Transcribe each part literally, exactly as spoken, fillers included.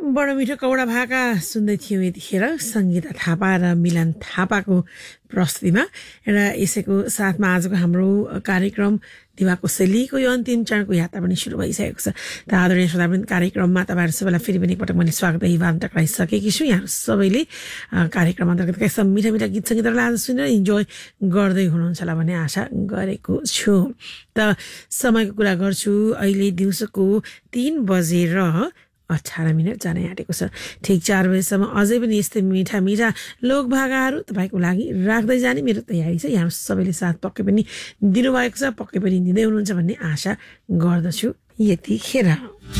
बडो मिठो कौडा भाका सुन्दै थियौँ यतिखेर सङ्गीता थापा र मिलन थापाको प्रस्तुतिमा र यसैको साथमा आजको हाम्रो कार्यक्रम दिवा कोसेलीको यो अन्तिम चरणको यात्रा पनि सुरु भइसकेको छ। त आदरणीय श्रोतावृन्द, कार्यक्रममा तपाईँहरू सबैलाई फेरि पनि एकपटक मैले स्वागत हिवान टक्राइसकेकी छु। यहाँ सबैले कार्यक्रम अन्तर्गत कैसा मिठा मिठा गीत सङ्गीतहरूलाई आज सुनेर इन्जोय गर्दै हुनुहुन्छ होला भन्ने आशा गरेको छु। त समयको कुरा गर्छु, अहिले दिउँसोको तीन बजेर अठार मिनट जान आँटेको छ। ठिक चार बजेसम्म अझै पनि यस्तै मिठा मिठा लोकभाकाहरू तपाईँको लागि राख्दै जाने मेरो तयारी छ। यहाँ सबैले साथ पक्कै पनि दिनुभएको छ, पक्कै पनि दिँदै हुनुहुन्छ भन्ने आशा गर्दछु यतिखेर।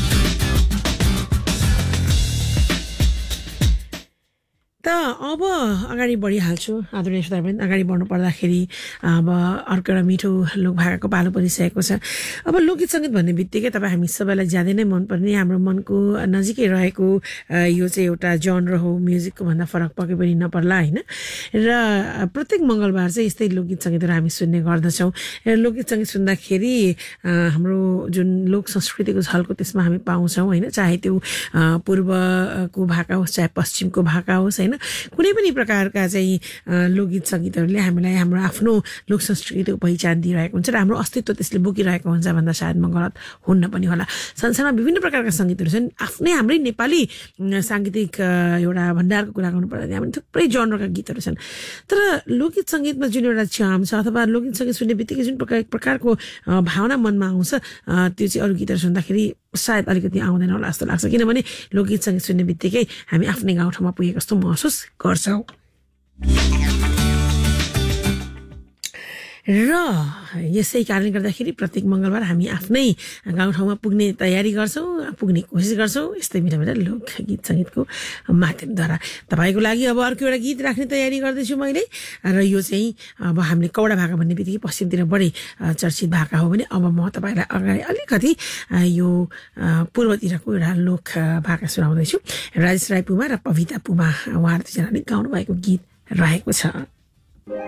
त अब अगाडि बढिहाल्छु आदरणीय श्रोतावृन्द। अगाडि बढ्नु पर्दाखेरि अब अर्को एउटा मिठो लोकभाकाको पालो परिसकेको छ। अब लोकगीत सङ्गीत भन्ने बित्तिकै तपाईँ हामी सबैलाई ज्यादै नै मनपर्ने, हाम्रो मनको नजिकै रहेको यो चाहिँ एउटा जनर हो। म्युजिकको भन्दा फरक पक्कै पनि नपर्ला होइन। र प्रत्येक मङ्गलबार चाहिँ यस्तै लोकगीत सङ्गीतहरू हामी सुन्ने गर्दछौँ। र लोकगीत सङ्गीत सुन्दाखेरि हाम्रो जुन लोक संस्कृतिको झल्को त्यसमा हामी पाउँछौँ होइन। चाहे त्यो पूर्वको भाका होस्, चाहे पश्चिमको भाका होस् होइन। कुनै पनि प्रकारका चाहिँ लोकगीत सङ्गीतहरूले हामीलाई हाम्रो आफ्नो लोक संस्कृतिको पहिचान दिइरहेको हुन्छ र हाम्रो अस्तित्व त्यसले बोकिरहेको हुन्छ भन्दा सायद म गलत हुन्न पनि होला। संसारमा विभिन्न प्रकारका सङ्गीतहरू छन्। आफ्नै हाम्रै नेपाली साङ्गीतिक एउटा भण्डारको कुरा गर्नु पर्दा त्यहाँ पनि थुप्रै जनरका गीतहरू छन्। तर लोकगीत सङ्गीतमा जुन एउटा चाम छ अथवा लोकगीत सङ्गीत सुन्ने बित्तिकै जुन प्रकार प्रकारको भावना मनमा आउँछ त्यो चाहिँ अरू गीतहरू सुन्दाखेरि सायद अलिकति आउँदैन होला जस्तो लाग्छ। किनभने लोकगीत सङ्गीत सुन्ने बित्तिकै हामी आफ्नै गाउँठाउँमा पुगेको जस्तो महसुस गर्छौँ। र यसै कारणले गर्दाखेरि प्रत्येक मङ्गलबार हामी आफ्नै गाउँठाउँमा पुग्ने तयारी गर्छौँ, पुग्ने कोसिस गर्छौँ यस्तै मिठा मिठा लोकगीत सङ्गीतको माध्यमद्वारा। तपाईँको लागि अब अर्को एउटा गीत राख्ने तयारी गर्दैछु मैले। र यो चाहिँ अब हामीले कौडा भाका भन्ने बित्तिकै पश्चिमतिर बढी चर्चित भाका हो भने अब म तपाईँलाई अगाडि अलिकति यो पूर्वतिरको एउटा लोक भाका सुनाउँदैछु। राजेश राई पुमा र पविता पुमा उहाँहरू दुईजनाले गाउनु भएको गीत रहेको छ।